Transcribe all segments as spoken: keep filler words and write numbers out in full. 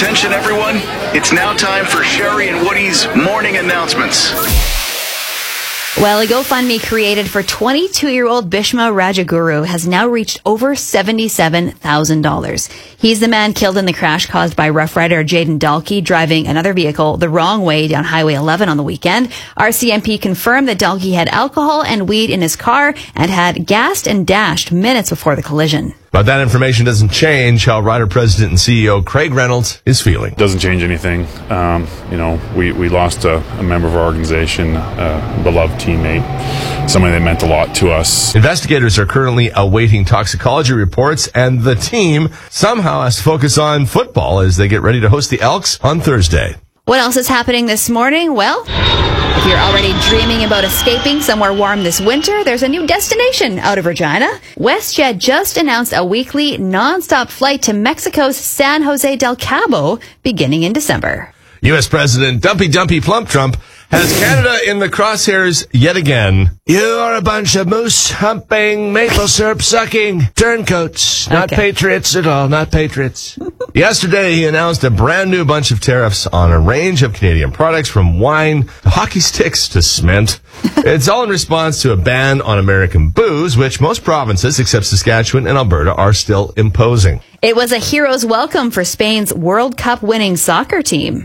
Attention, everyone. It's now time for Sherry and Woody's morning announcements. Well, a GoFundMe created for twenty-two-year-old Bhishma Rajaguru has now reached over seventy-seven thousand dollars. He's the man killed in the crash caused by Rough Rider Jaden Dalkey driving another vehicle the wrong way down Highway eleven on the weekend. R C M P confirmed that Dalkey had alcohol and weed in his car and had gassed and dashed minutes before the collision. But that information doesn't change how Ryder President and C E O Craig Reynolds is feeling. Doesn't change anything. Um, you know, we, we lost a, a member of our organization, a beloved teammate, somebody that meant a lot to us. Investigators are currently awaiting toxicology reports, and the team somehow has to focus on football as they get ready to host the Elks on Thursday. What else is happening this morning? Well, if you're already dreaming about escaping somewhere warm this winter, there's a new destination out of Regina. WestJet just announced a weekly non-stop flight to Mexico's San Jose del Cabo beginning in December. U S President Dumpy Dumpy Plump Trump has Canada in the crosshairs yet again. You're a bunch of moose-humping, maple syrup-sucking turncoats. Not Okay. patriots at all, not patriots. Yesterday, he announced a brand new bunch of tariffs on a range of Canadian products, from wine to hockey sticks to cement. It's all in response to a ban on American booze, which most provinces, except Saskatchewan and Alberta, are still imposing. It was a hero's welcome for Spain's World Cup winning soccer team.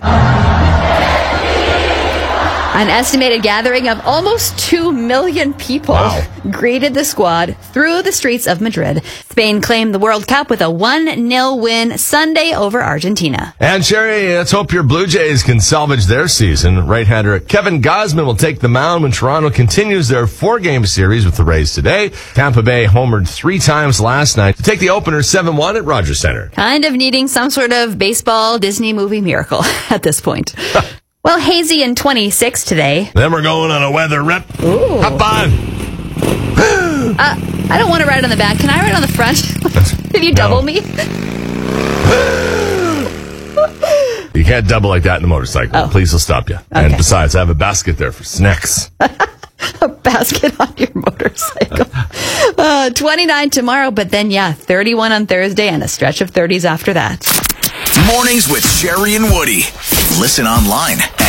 An estimated gathering of almost two million people Wow. greeted the squad through the streets of Madrid. Spain claimed the World Cup with a one nil win Sunday over Argentina. And Sherry, let's hope your Blue Jays can salvage their season. Right-hander Kevin Gausman will take the mound when Toronto continues their four-game series with the Rays today. Tampa Bay homered three times last night to take the opener seven one at Rogers Center. Kind of needing some sort of baseball Disney movie miracle at this point. Well, hazy and twenty-six today. Then we're going on a weather rip. Ooh. Hop on. Uh, I don't want to ride on the back. Can I ride on the front? Can you double me? You can't double like that in a motorcycle. Oh. Police will stop you. Okay. And besides, I have a basket there for snacks. A basket on your motorcycle. Uh, twenty-nine tomorrow, but then, yeah, thirty-one on Thursday and a stretch of thirties after that. Mornings with Sherry and Woody. Listen online